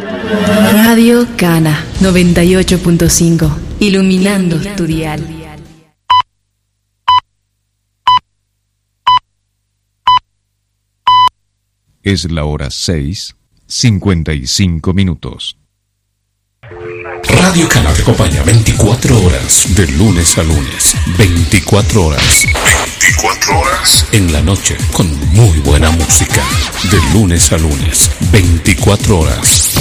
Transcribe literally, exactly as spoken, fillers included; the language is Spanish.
Radio Cana noventa y ocho punto cinco, iluminando tu dial. Es la hora seis, cincuenta y cinco minutos. Radio Cana te acompaña veinticuatro horas, de lunes a lunes. veinticuatro horas. veinticuatro horas. En la noche, con muy buena música. De lunes a lunes. veinticuatro horas.